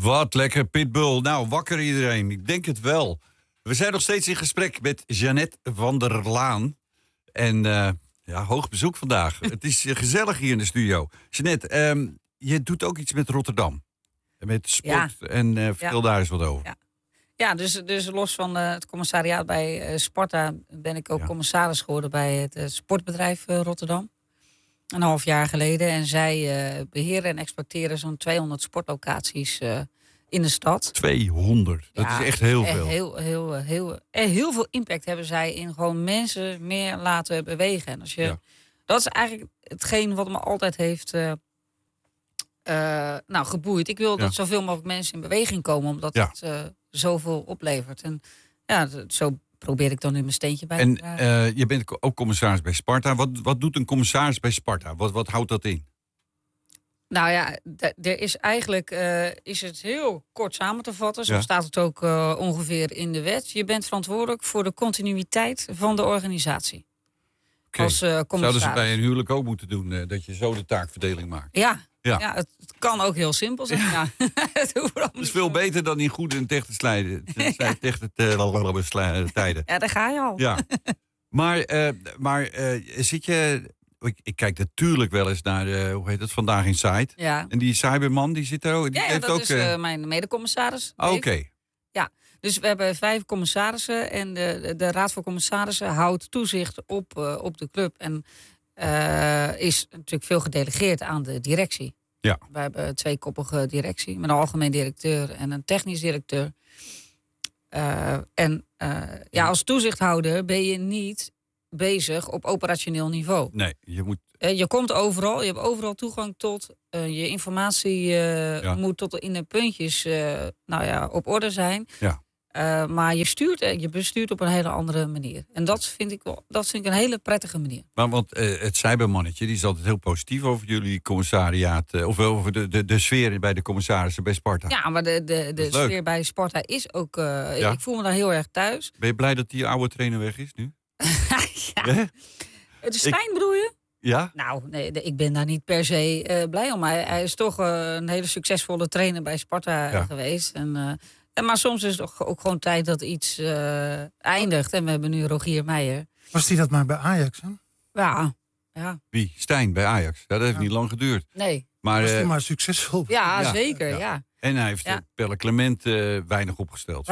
Wat lekker, Pitbull. Nou, wakker iedereen. Ik denk het wel. We zijn nog steeds in gesprek met Jeannette van der Laan. En hoog bezoek vandaag. Het is gezellig hier in de studio. Jeannette, je doet ook iets met Rotterdam. Met sport en vertel daar eens wat over. Ja, dus los van het commissariaat bij Sparta ben ik ook commissaris geworden bij het sportbedrijf Rotterdam. Een half jaar geleden. En zij beheren en exploiteren zo'n 200 sportlocaties in de stad. 200, dat is echt heel veel. Heel veel impact hebben zij in gewoon mensen meer laten bewegen. En dat is eigenlijk hetgeen wat me altijd heeft geboeid. Ik wil dat zoveel mogelijk mensen in beweging komen, omdat het zoveel oplevert. En zo probeer ik dan nu mijn steentje bij te dragen. En je bent ook commissaris bij Sparta. Wat doet een commissaris bij Sparta? Wat houdt dat in? Nou ja, er is eigenlijk is het heel kort samen te vatten. Zo staat het ook ongeveer in de wet. Je bent verantwoordelijk voor de continuïteit van de organisatie. Okay. Als commissaris. Zouden ze bij een huwelijk ook moeten doen, dat je zo de taakverdeling maakt? Ja, het kan ook heel simpel zijn. Ja. Het is veel beter dan in goede en techte tijden. Ja, daar ga je al. Ja. Maar zit je... Ik kijk natuurlijk wel eens naar, Vandaag in Sight. Ja. En die cyberman, die zit daar ook... Dat is mijn medecommissaris. Oké. Ja, dus we hebben 5 commissarissen. En de Raad van Commissarissen houdt toezicht op de club. En is natuurlijk veel gedelegeerd aan de directie. Ja. We hebben een 2-koppige directie. Met een algemeen directeur en een technisch directeur. Als toezichthouder ben je niet bezig op operationeel niveau. Nee, je moet... Je komt overal, je hebt overal toegang tot. Je informatie moet tot in de puntjes op orde zijn. Ja. Maar je bestuurt op een hele andere manier. En dat vind ik een hele prettige manier. Maar want het cybermannetje, die is altijd heel positief over jullie commissariaat. Of over de sfeer bij de commissarissen bij Sparta. Ja, maar de sfeer bij Sparta is ook... Ik voel me daar heel erg thuis. Ben je blij dat die oude trainer weg is nu? Ja. De Stijn bedoel je? Ja? Nou, nee, ik ben daar niet per se blij om. Hij is toch een hele succesvolle trainer bij Sparta geweest. Maar soms is het ook gewoon tijd dat iets eindigt. En we hebben nu Rogier Meijer. Was die dat maar bij Ajax, hè? Ja. Wie? Stijn bij Ajax. Dat heeft niet lang geduurd. Nee. Maar, was die maar succesvol? Ja, zeker, ja. En hij heeft Pelle Clement weinig opgesteld.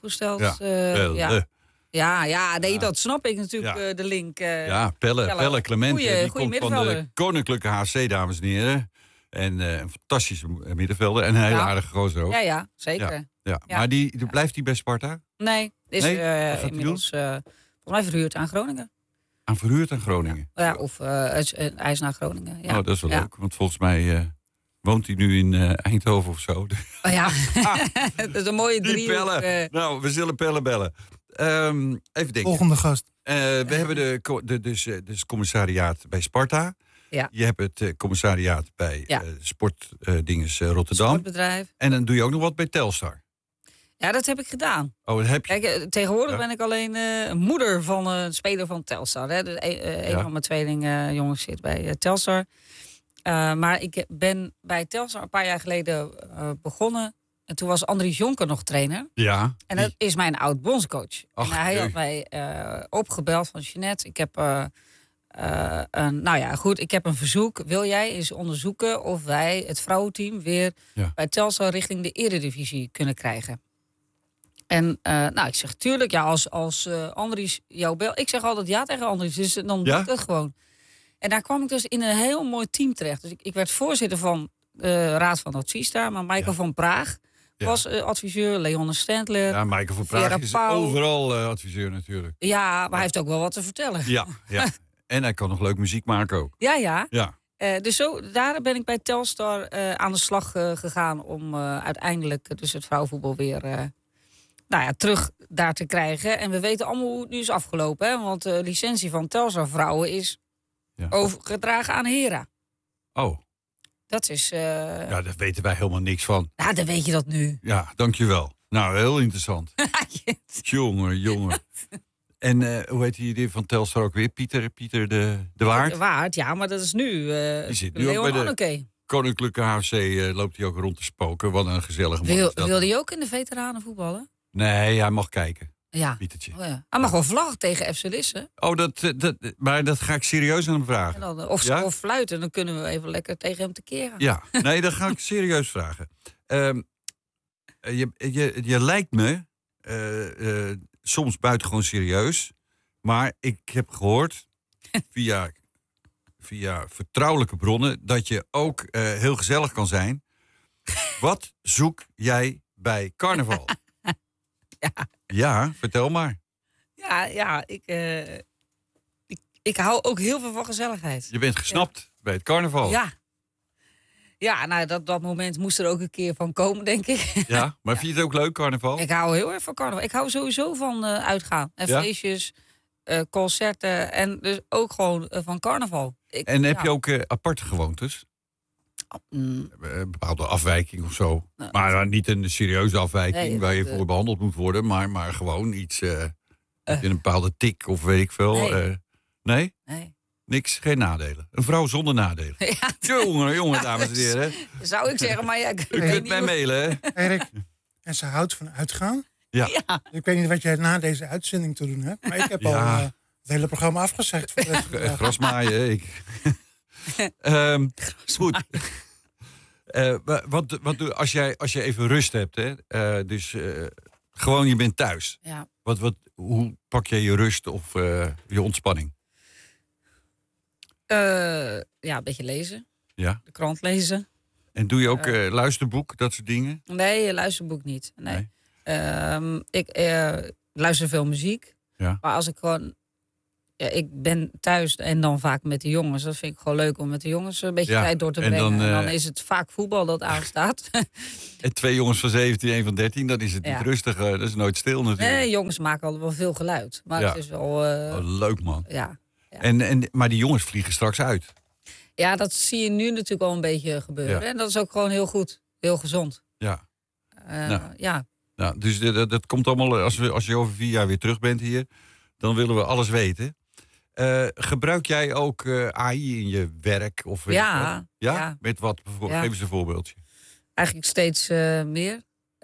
Dat snap ik natuurlijk, de link. Pelle Clement, die komt van de Koninklijke HC, dames en heren. En een fantastische middenvelder. En een hele aardige gozer ook. Ja, zeker. Ja. Maar blijft hij bij Sparta? Nee, is inmiddels volgens mij verhuurd aan Groningen. Verhuurd aan Groningen? Ja, of hij is naar Groningen. Ja. Oh, dat is wel leuk. Want volgens mij woont hij nu in Eindhoven of zo. Oh ja, dat is een mooie driehoek. Nou, we zullen Pelle bellen. Even denken. Volgende gast. We hebben dus commissariaat bij Sparta. Ja. Je hebt het commissariaat bij Sportdinges Rotterdam. Sportbedrijf. En dan doe je ook nog wat bij Telstar. Ja, dat heb ik gedaan. Oh, dat heb je. Kijk, tegenwoordig ben ik alleen moeder van een speler van Telstar. Hè. Dus een van mijn tweelingjongens zit bij Telstar. Maar ik ben bij Telstar een paar jaar geleden begonnen. En toen was Andries Jonker nog trainer. Ja. En dat is mijn oud-bondscoach. En hij had mij opgebeld van Jeannette. Ik heb ik heb een verzoek. Wil jij eens onderzoeken of wij het vrouwenteam weer bij Telstar richting de Eredivisie kunnen krijgen? En ik zeg tuurlijk, als Andries jou belt. Ik zeg altijd ja tegen Andries, dus dan doe ik het gewoon. En daar kwam ik dus in een heel mooi team terecht. Dus ik werd voorzitter van de Raad van Advies daar. Maar Michael van Praag was adviseur, Leonne Stendler. Ja, Michael van Praag is overal adviseur natuurlijk. Ja, maar hij heeft ook wel wat te vertellen. Ja. En hij kan nog leuk muziek maken ook. Ja. Dus daar ben ik bij Telstar aan de slag gegaan om uiteindelijk dus het vrouwenvoetbal weer terug daar te krijgen. En we weten allemaal hoe het nu is afgelopen. Hè? Want de licentie van Telstar vrouwen is overgedragen aan Hera. Oh. Dat is... daar weten wij helemaal niks van. Ja, dan weet je dat nu. Ja, dankjewel. Nou, heel interessant. Jongen. En hoe heet die van Telstar ook weer? Pieter de Waard? De Waard, ja, maar dat is nu... die zit nu Leon ook bij de Anneke. Koninklijke HFC loopt hij ook rond te spoken. Wat een gezellige man is dat. Wil hij ook in de veteranen voetballen? Nee, hij mag kijken. Ja. Pietertje. Oh, ja. Hij mag wel vlaggen tegen FC Lisse. Oh, maar dat ga ik serieus aan hem vragen. En dan, of fluiten, dan kunnen we even lekker tegen hem tekeer gaan. Ja, nee, dat ga ik serieus vragen. Je lijkt me soms buitengewoon serieus. Maar ik heb gehoord, via vertrouwelijke bronnen, dat je ook heel gezellig kan zijn. Wat zoek jij bij carnaval? Ja, vertel maar. Ja, ik hou ook heel veel van gezelligheid. Je bent gesnapt bij het carnaval. Ja, nou, dat moment moest er ook een keer van komen, denk ik. Ja, maar vind je het ook leuk, carnaval? Ik hou heel erg van carnaval. Ik hou sowieso van uitgaan. En feestjes, concerten en dus ook gewoon van carnaval. Heb je ook aparte gewoontes? Bepaalde afwijking of zo? Nou, maar niet een serieuze afwijking waar je dat, voor behandeld moet worden. Maar gewoon iets in een bepaalde tik of weet ik veel. Nee. Nee? Niks, geen nadelen. Een vrouw zonder nadelen. Ja, jongen, dames en heren. zou ik zeggen, maar ja, ik U kunt mij mailen, hè? Erik, en ze houdt van uitgaan. Ja. Ik weet niet wat jij na deze uitzending te doen hebt. Maar ik heb al het hele programma afgezegd. Voor deze grasmaaien, goed. Wat doe als je even rust hebt, hè? Gewoon je bent thuis. Ja. Hoe pak jij je rust of je ontspanning? Een beetje lezen. Ja. De krant lezen. En doe je ook luisterboek, dat soort dingen? Nee, luisterboek niet. Nee. Ik luister veel muziek. Ja. Maar als ik gewoon... Ja, ik ben thuis en dan vaak met de jongens. Dat vind ik gewoon leuk om met de jongens een beetje tijd door te brengen. En dan is het vaak voetbal dat aanstaat. En 2 jongens van 17, 1 van 13, dan is het niet rustig. Dat is nooit stil natuurlijk. Nee, jongens maken altijd wel veel geluid. Maar het is wel... leuk, man. Ja. Maar die jongens vliegen straks uit. Ja, dat zie je nu natuurlijk al een beetje gebeuren. Ja. En dat is ook gewoon heel goed. Heel gezond. Ja. Ja. Nou, dus dat komt allemaal... Als je over 4 jaar weer terug bent hier, dan willen we alles weten. Gebruik jij ook AI in je werk? Of Ja. Met wat? Geef eens een voorbeeldje. Eigenlijk steeds meer.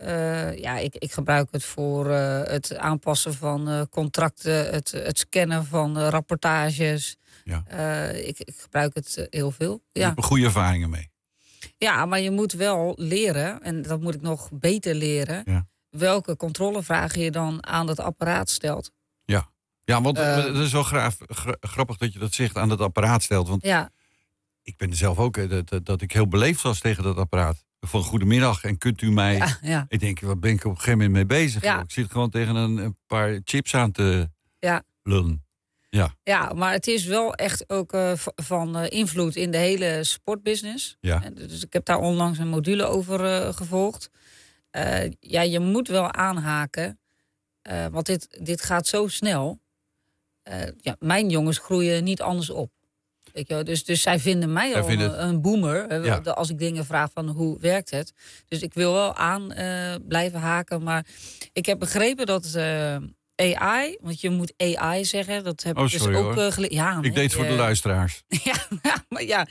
Ik gebruik het voor het aanpassen van contracten, het scannen van rapportages. Ja. Ik gebruik het heel veel. Je hebt er goede ervaringen mee. Ja, maar je moet wel leren, en dat moet ik nog beter leren, welke controlevragen je dan aan het apparaat stelt. Ja, want het is wel grappig dat je dat zegt, aan het apparaat stelt. Want ik ben er zelf ook, dat ik heel beleefd was tegen dat apparaat. Van goedemiddag, en kunt u mij... Ja. Ik denk, wat ben ik op een gegeven moment mee bezig? Ja. Ik zit gewoon tegen een paar chips aan te lullen. Ja, maar het is wel echt ook van invloed in de hele sportbusiness. Ja. Dus ik heb daar onlangs een module over gevolgd. Je moet wel aanhaken, want dit gaat zo snel. Mijn jongens groeien niet anders op. Weet je wel? Dus zij vinden mij al een boomer. Als ik dingen vraag van hoe werkt het. Dus ik wil wel aan blijven haken. Maar ik heb begrepen dat AI, want je moet AI zeggen. Dat heb ik dus ook geleerd. Ik deed het voor de luisteraars. maar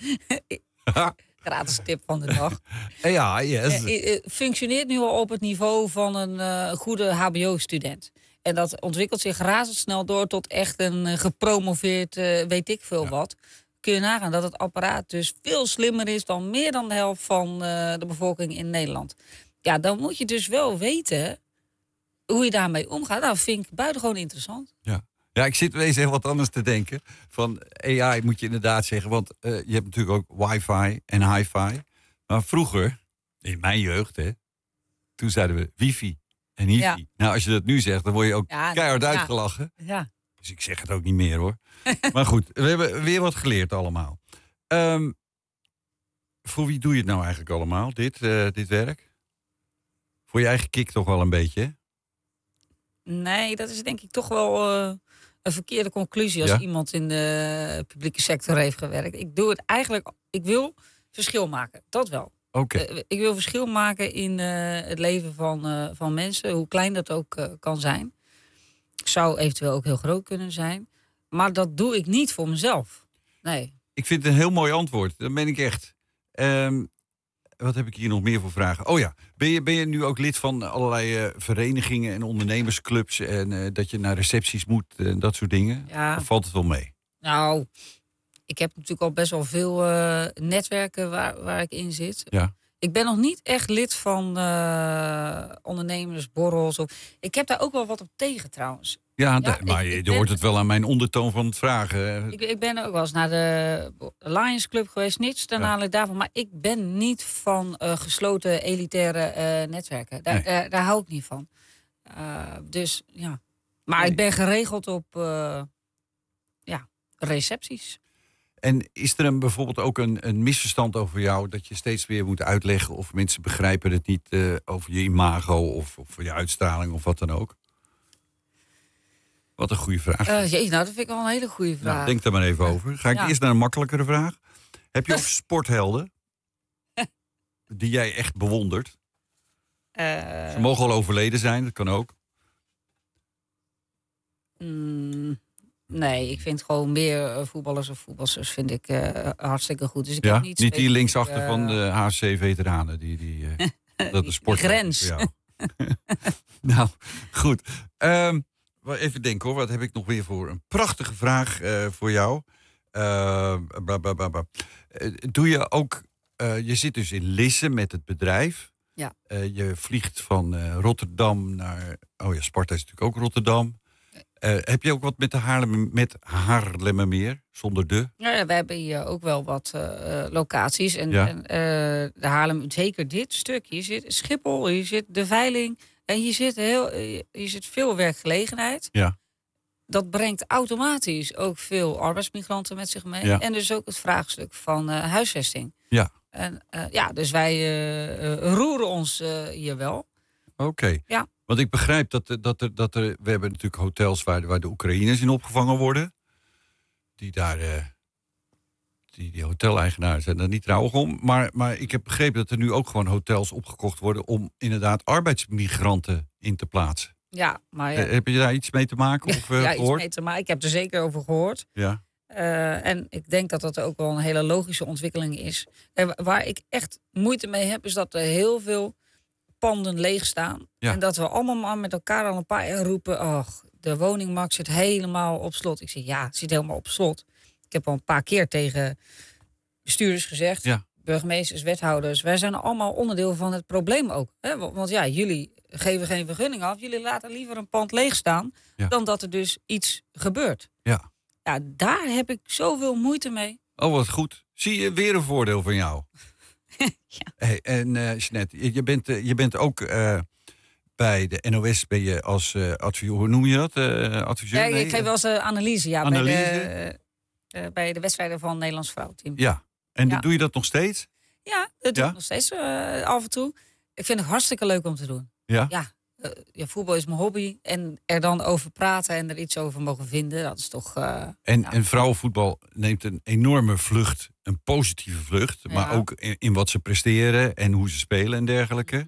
gratis tip van de dag. AI, yes. Functioneert nu al op het niveau van een goede HBO-student. En dat ontwikkelt zich razendsnel door tot echt een gepromoveerd weet ik veel wat. Kun je nagaan dat het apparaat dus veel slimmer is dan meer dan de helft van de bevolking in Nederland. Ja, dan moet je dus wel weten hoe je daarmee omgaat. Nou, vind ik buitengewoon interessant. Ja, ik zit ineens heel wat anders te denken. Van AI moet je inderdaad zeggen, want je hebt natuurlijk ook wifi en hi-fi. Maar vroeger, in mijn jeugd, toen zeiden we wifi en hifi. Ja. Nou, als je dat nu zegt, dan word je ook keihard uitgelachen. Ja. Dus ik zeg het ook niet meer, hoor. Maar goed, we hebben weer wat geleerd allemaal. Voor wie doe je het nou eigenlijk allemaal, dit werk? Voor je eigen kick toch wel een beetje, hè? Nee, dat is denk ik toch wel een verkeerde conclusie als iemand in de publieke sector heeft gewerkt. Ik doe het eigenlijk, ik wil verschil maken, dat wel. Okay. Ik wil verschil maken in het leven van mensen, hoe klein dat ook kan zijn. Zou eventueel ook heel groot kunnen zijn. Maar dat doe ik niet voor mezelf. Nee. Ik vind het een heel mooi antwoord, dat meen ik echt. Wat heb ik hier nog meer voor vragen? Oh ja, ben je nu ook lid van allerlei verenigingen en ondernemersclubs... en dat je naar recepties moet en dat soort dingen? Ja. Of valt het wel mee? Nou, ik heb natuurlijk al best wel veel netwerken waar ik in zit. Ja. Ik ben nog niet echt lid van ondernemersborrels. Ik heb daar ook wel wat op tegen trouwens. Maar je hoort het wel aan mijn ondertoon van het vragen. Ik ben ook wel eens naar de Lions Club geweest. Niets ten aanleiding daarvan. Maar ik ben niet van gesloten elitaire netwerken. Daar hou ik niet van. Dus ja. Maar ik ben geregeld op recepties. En is er bijvoorbeeld ook een misverstand over jou... dat je steeds weer moet uitleggen of mensen begrijpen het niet... over je imago of je uitstraling of wat dan ook? Wat een goede vraag. Nou, dat vind ik wel een hele goede vraag. Nou, denk daar maar even over. Ga ik eerst naar een makkelijkere vraag. Heb je ook sporthelden die jij echt bewondert? Ze mogen al overleden zijn, dat kan ook. Nee, ik vind gewoon meer voetballers of voetbalsters vind ik hartstikke goed. Dus ik heb niet die linksachter van de HC-veteranen. Dat is sportgrens. Ja. Nou, goed. Even denken hoor, wat heb ik nog weer voor een prachtige vraag voor jou. Doe je ook... je zit dus in Lisse met het bedrijf. Ja. Je vliegt van Rotterdam naar... Oh ja, Sparta is natuurlijk ook Rotterdam. Heb je ook wat met Haarlemmermeer, zonder de? Ja, we hebben hier ook wel wat locaties. En de Haarlem, zeker dit stuk. Hier zit Schiphol, hier zit de Veiling. En hier zit veel werkgelegenheid. Ja. Dat brengt automatisch ook veel arbeidsmigranten met zich mee. Ja. En dus ook het vraagstuk van huisvesting. Ja. En, dus wij roeren ons hier wel. Oké. Ja. Want ik begrijp dat er... We hebben natuurlijk hotels waar de Oekraïners in opgevangen worden. Die daar... Die hoteleigenaren zijn daar niet trouwig om. Maar ik heb begrepen dat er nu ook gewoon hotels opgekocht worden... om inderdaad arbeidsmigranten in te plaatsen. Ja, maar... Ja. Heb je daar iets mee te maken? Of, iets mee te maken. Ik heb er zeker over gehoord. Ja. En ik denk dat dat ook wel een hele logische ontwikkeling is. Waar ik echt moeite mee heb, is dat er heel veel panden leeg staan. Ja. En dat we allemaal maar met elkaar al een paar jaar roepen... de woningmarkt zit helemaal op slot. Ik zeg, ja, het zit helemaal op slot. Ik heb al een paar keer tegen bestuurders gezegd... burgemeesters, wethouders... wij zijn allemaal onderdeel van het probleem ook. Hè? Want ja, jullie geven geen vergunning af. Jullie laten liever een pand leeg staan... dan dat er dus iets gebeurt. Ja. Ja, daar heb ik zoveel moeite mee. Oh, wat goed. Zie je weer een voordeel van jou. Ja. Hey, en Jeanette, je bent ook... bij de NOS ben je als adviseur... Hoe noem je dat? Adviseur? Ja, ik geef wel eens analyse. Ja, analyse? Bij de wedstrijden van het Nederlands vrouwenteam. Ja, en doe je dat nog steeds? Ja, dat doe ik nog steeds af en toe. Ik vind het hartstikke leuk om te doen. Ja? Ja, voetbal is mijn hobby. En er dan over praten en er iets over mogen vinden, dat is toch... En vrouwenvoetbal neemt een enorme vlucht, een positieve vlucht. Ja. Maar ook in wat ze presteren en hoe ze spelen en dergelijke.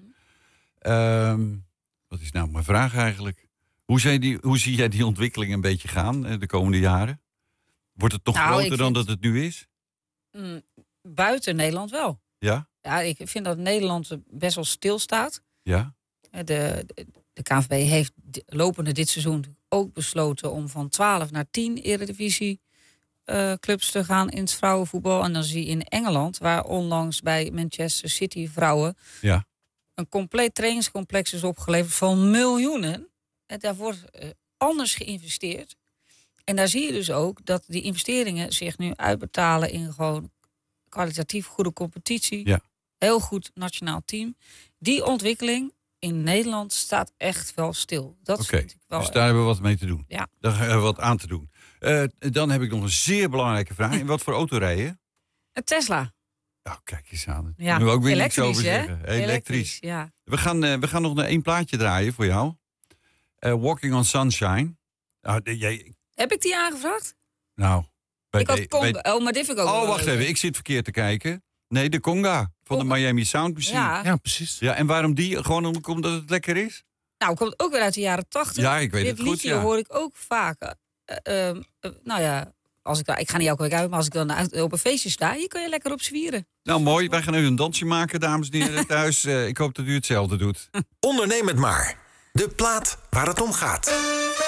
Wat is nou mijn vraag eigenlijk? Hoe zie jij die ontwikkeling een beetje gaan de komende jaren? Wordt het nog groter dan dat het nu is? Buiten Nederland wel. Ja? Ja, ik vind dat Nederland best wel stilstaat. Ja. De KNVB heeft lopende dit seizoen ook besloten... om van 12 naar 10 eredivisie clubs te gaan in het vrouwenvoetbal. En dan zie je in Engeland, waar onlangs bij Manchester City vrouwen... een compleet trainingscomplex is opgeleverd van miljoenen. En daar wordt anders geïnvesteerd. En daar zie je dus ook dat die investeringen zich nu uitbetalen... in gewoon kwalitatief goede competitie. Ja. Heel goed nationaal team. Die ontwikkeling in Nederland staat echt wel stil. Dat vind ik wel. Dus daar hebben we wat mee te doen. Ja. Daar hebben we wat aan te doen. Dan heb ik nog een zeer belangrijke vraag. In wat voor auto rij je? Een Tesla. Nou, kijk eens aan. Ja. Nu ook weer niks over zeggen. Elektrisch. Ja. We gaan nog naar 1 plaatje draaien voor jou. Walking on Sunshine. Heb ik die aangevraagd? Nou. Maar dit vind ik ook wacht even. Ik zit verkeerd te kijken. Nee, de Conga van de Miami Sound Machine. Ja, precies. Ja, en waarom die? Gewoon omdat het lekker is? Nou, komt ook weer uit de jaren 80. Ja, ik weet het goed. Dit liedje hoor ik ook vaak. ik ga niet elke week uit, maar als ik dan op een feestje sta, hier kun je lekker op zwieren. Nou, mooi. Wij gaan nu een dansje maken, dames en heren, thuis. Ik hoop dat u hetzelfde doet. Onderneem het maar. De plaat waar het om gaat.